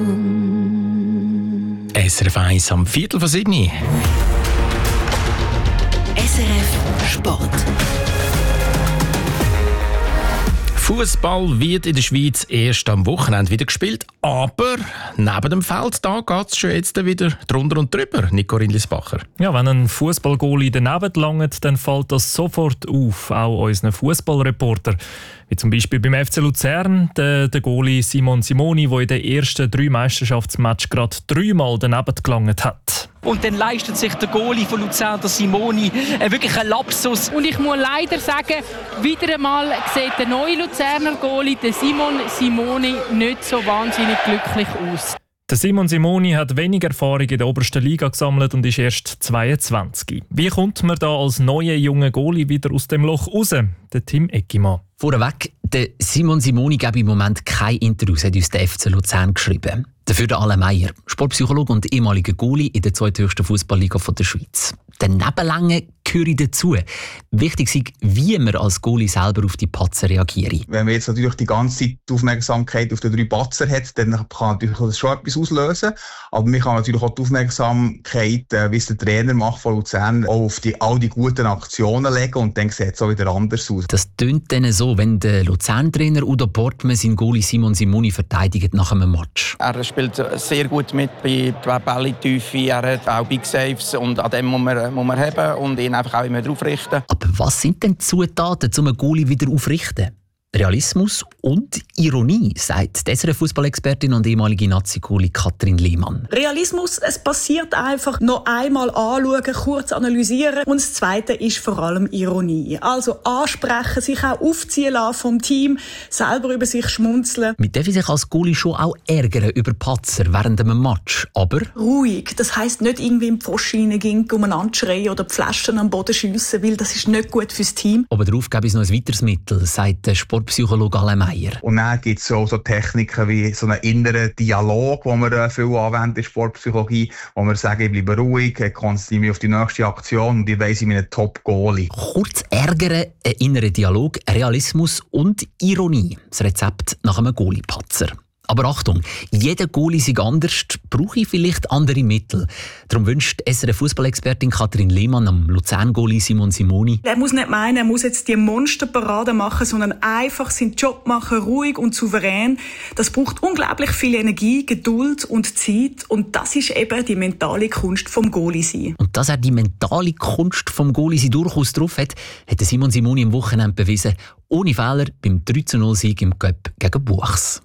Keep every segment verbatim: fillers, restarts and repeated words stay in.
S R F eins am Viertel von sieben. S R F Sport. Fußball wird in der Schweiz erst am Wochenende wieder gespielt, aber neben dem Feld da geht es schon jetzt wieder drunter und drüber. Nico Rindlisbacher. Ja, wenn ein Fußballgoalie daneben langt, dann fällt das sofort auf, auch unseren Fußballreporter. Wie zum Beispiel beim F C Luzern, der, der Goalie Simon Simoni, der in den ersten drei Meisterschaftsmatches gerade dreimal daneben gelangt hat. Und dann leistet sich der Goalie von Luzern, der Simoni, äh, wirklich einen Lapsus. Und ich muss leider sagen, wieder einmal sieht der neue Luzerner Goalie, der Simon Simoni, nicht so wahnsinnig glücklich aus. Der Simon Simoni hat wenig Erfahrung in der obersten Liga gesammelt und ist erst zweiundzwanzig. Wie kommt man da als neuer junger Goalie wieder aus dem Loch raus? Der Tim Eckimann. Vorweg, der Simon Simoni gibt im Moment kein Interviews, hat uns der F C Luzern geschrieben. Dafür der Alain Meier, Sportpsychologe und ehemaliger Goalie in der zweithöchsten Fußballliga der Schweiz. Der Nebenlänge gehöre dazu. Wichtig ist, wie man als Goalie selber auf die Patzer reagiert. Wenn man jetzt natürlich die ganze Zeit die Aufmerksamkeit auf die drei Patzer hat, dann kann natürlich das schon etwas auslösen. Aber man kann natürlich auch die Aufmerksamkeit, wie es der Trainer macht von Luzern, auch auf die, all die guten Aktionen legen und dann sieht es auch wieder anders aus. Das tönt dann so, wenn der Luzern-Trainer Udo Portmann seinen Goalie Simon Simoni verteidigt nach einem Match. Er spielt sehr gut mit bei Bälle-Tiefe, er hat auch Big Saves und an dem muss man, muss man haben und ihn einfach auch immer drauf richten. Aber was sind denn die Zutaten, um einen Goalie wieder aufrichten? Realismus und Ironie, sagt die S R F-Fußballexpertin und ehemalige Nazi-Goalie Katrin Lehmann. Realismus, es passiert einfach. Noch einmal anschauen, kurz analysieren. Und das Zweite ist vor allem Ironie. Also ansprechen, sich auch aufziehen lassen vom Team, selber über sich schmunzeln. Man darf sich als Goalie schon auch ärgern über Patzer während einem Match, aber ruhig. Das heisst nicht irgendwie in die Pfosten hineingehen, umeinander schreien oder die Flaschen am Boden schiessen, weil das ist nicht gut fürs Team. Aber darauf gäbe es noch ein weiteres Mittel, sagt der Sport Psychologe Alain Meier. Und dann gibt es auch so Techniken wie so einen inneren Dialog, den wir viel anwenden in der Sportpsychologie, wo wir sagen, ich bleibe ruhig, ich konzentriere mich auf die nächste Aktion und ich weiss, ich bin ein Top-Goalie. Kurz ärgern, ein innerer Dialog, Realismus und Ironie. Das Rezept nach einem Goalie-Patzer. Aber Achtung, jeder Goalie ist anders, brauche ich vielleicht andere Mittel. Darum wünscht S R F-Fußballexpertin Katrin Lehmann am Luzern-Goalie Simon Simoni. Er muss nicht meinen, er muss jetzt die Monsterparade machen, sondern einfach seinen Job machen, ruhig und souverän. Das braucht unglaublich viel Energie, Geduld und Zeit. Und das ist eben die mentale Kunst vom Goalie sein. Und dass er die mentale Kunst vom Goalie sein durchaus drauf hat, hat Simon Simoni am Wochenende bewiesen. Ohne Fehler beim drei zu null Sieg im Cup gegen Buchs.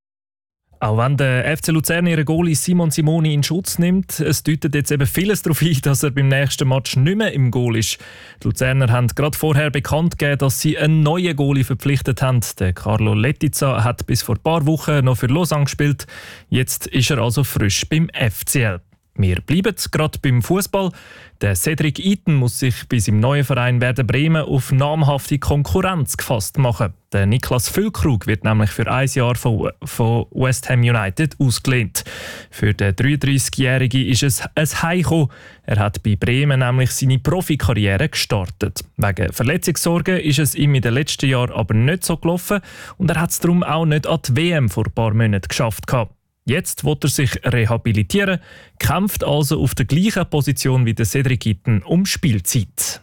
Auch wenn der F C Luzern ihren Goalie Simon Simoni in Schutz nimmt, es deutet jetzt eben vieles darauf ein, dass er beim nächsten Match nicht mehr im Goal ist. Die Luzerner haben gerade vorher bekannt gegeben, dass sie einen neuen Goalie verpflichtet haben. Der Carlo Letizia hat bis vor ein paar Wochen noch für Lausanne gespielt. Jetzt ist er also frisch beim F C L. Wir bleiben gerade beim Fußball. Der Cedric Itten muss sich bei seinem neuen Verein Werder Bremen auf namhafte Konkurrenz gefasst machen. Der Niklas Füllkrug wird nämlich für ein Jahr von, von West Ham United ausgelehnt. Für den dreiunddreißigjährigen ist es ein Heimkommen. Er hat bei Bremen nämlich seine Profikarriere gestartet. Wegen Verletzungssorgen ist es ihm in den letzten Jahren aber nicht so gelaufen und er hat es darum auch nicht an die W M vor ein paar Monaten geschafft gehabt. Jetzt will er sich rehabilitieren, kämpft also auf der gleichen Position wie der Cedric Itten um Spielzeit.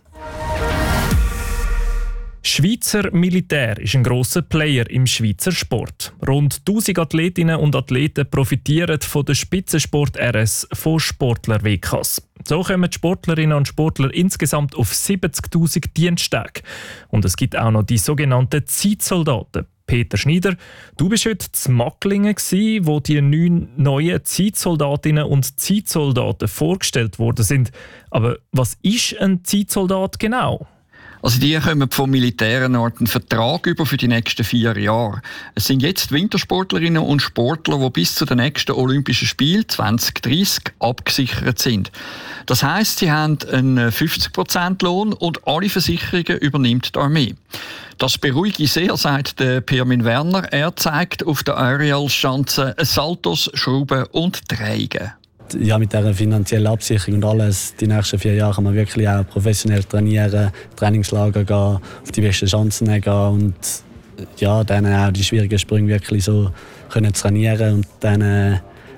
Schweizer Militär ist ein grosser Player im Schweizer Sport. Rund tausend Athletinnen und Athleten profitieren von der Spitzensport-R S von Sportler-W Ks. So kommen die Sportlerinnen und Sportler insgesamt auf siebzigtausend Diensttage. Und es gibt auch noch die sogenannten Zeitsoldaten. Peter Schneider, du bist heute in Macklingen, wo die neun neuen Zeitsoldatinnen und Zeitsoldaten vorgestellt worden sind. Aber was ist ein Zeitsoldat genau? Also die kommen vom Militär einen Vertrag über für die nächsten vier Jahre. Es sind jetzt Wintersportlerinnen und Sportler, die bis zu den nächsten Olympischen Spielen zwanzig dreißig abgesichert sind. Das heisst, sie haben einen fünfzig Prozent Lohn und alle Versicherungen übernimmt die Armee. Das beruhige sehr, sagt der Pirmin Werner. Er zeigt auf der Aerial-Schanze Saltos, Schrauben und Drehungen. Ja, mit dieser finanziellen Absicherung und alles, die nächsten vier Jahre kann man wirklich auch professionell trainieren, Trainingslager gehen, auf die besten Chancen gehen und ja, dann auch die schwierigen Sprünge wirklich so können trainieren und dann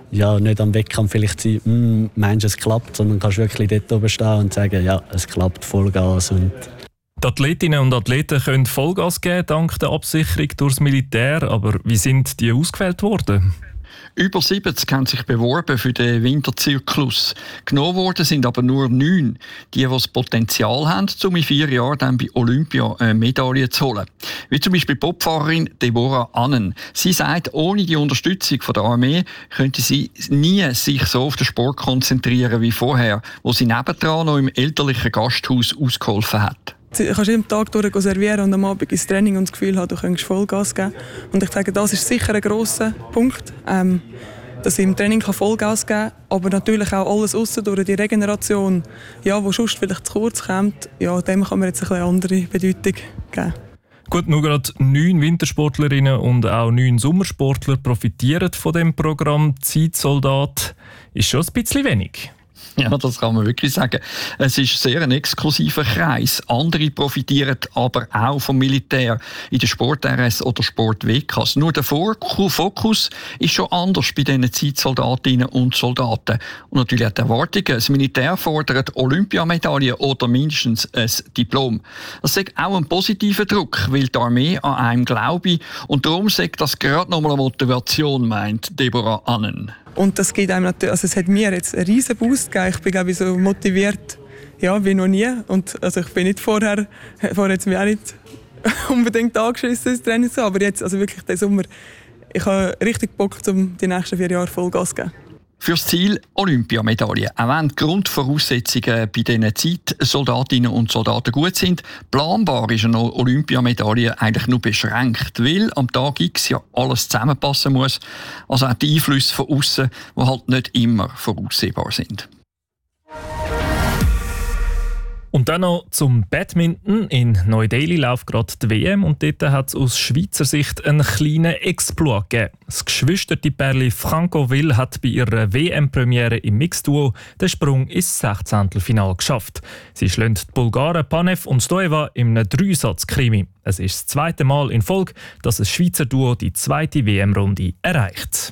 ja, nicht am Wettkampf vielleicht sein, hm, meinst du, es klappt, sondern kannst wirklich dort oben stehen und sagen, ja, es klappt, Vollgas. Und die Athletinnen und Athleten können Vollgas geben, dank der Absicherung durchs Militär. Aber wie sind die ausgewählt worden? Über siebzig haben sich beworben für den Winterzyklus. Genommen worden sind aber nur neun, die, die das Potenzial haben, um in vier Jahren dann bei Olympia eine Medaille zu holen. Wie zum Beispiel Bobfahrerin Deborah Annen. Sie sagt, ohne die Unterstützung von der Armee könnte sie nie sich so auf den Sport konzentrieren wie vorher, wo sie nebendran noch im elterlichen Gasthaus ausgeholfen hat. Du kannst jeden Tag durch servieren und am Abend ins Training und das Gefühl haben, du könntest Vollgas geben. Und ich sage, das ist sicher ein grosser Punkt, ähm, dass ich im Training Vollgas geben kann, aber natürlich auch alles aussen durch die Regeneration, ja, wo sonst vielleicht zu kurz kommt, ja, dem kann man jetzt eine andere Bedeutung geben. Gut, nur gerade neun Wintersportlerinnen und auch neun Sommersportler profitieren von dem Programm Zeitsoldat. Ist schon ein bisschen wenig. Ja, das kann man wirklich sagen. Es ist sehr ein exklusiver Kreis. Andere profitieren aber auch vom Militär in der Sport-R S oder Sport-W Ks. Nur der Fokus ist schon anders bei diesen Zeitsoldatinnen und Soldaten. Und natürlich auch die Erwartungen. Das Militär fordert Olympiamedaillen oder mindestens ein Diplom. Das ist auch ein positiver Druck, weil die Armee an einem glaube. Und darum sagt das gerade nochmal eine Motivation, meint Deborah Annen. Und das gibt einem natürlich, also es hat mir jetzt einen riesen Boost gegeben. Ich bin, glaube ich, so motiviert, ja, wie noch nie. Und also ich bin nicht vorher, vorher jetzt mich auch nicht unbedingt angeschissen ins Training zu, aber jetzt, also wirklich diesen Sommer, ich habe richtig Bock, um die nächsten vier Jahre Vollgas zu geben. Fürs Ziel Olympiamedaille. Auch wenn die Grundvoraussetzungen bei diesen Zeitsoldatinnen und Soldaten gut sind, planbar ist eine Olympiamedaille eigentlich nur beschränkt, weil am Tag X ja alles zusammenpassen muss. Also auch die Einflüsse von außen, die halt nicht immer voraussehbar sind. Und dann noch zum Badminton. In Neu-Delhi läuft gerade die W M und dort hat es aus Schweizer Sicht einen kleinen Exploit gegeben. Das geschwisterte Pärli Franco Will hat bei ihrer W M-Premiere im Mixed-Duo den Sprung ins Sechzehntelfinale geschafft. Sie schlagen die Bulgaren Panev und Stoeva in einem Dreisatz-Krimi. Es ist das zweite Mal in Folge, dass ein Schweizer Duo die zweite W M-Runde erreicht.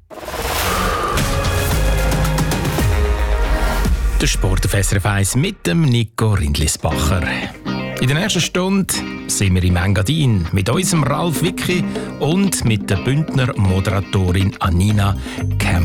Der Sport auf S R F eins mit dem Nico Rindlisbacher. In der nächsten Stunde sind wir im Engadin mit unserem Ralf Wicki und mit der Bündner Moderatorin Anina Kemp.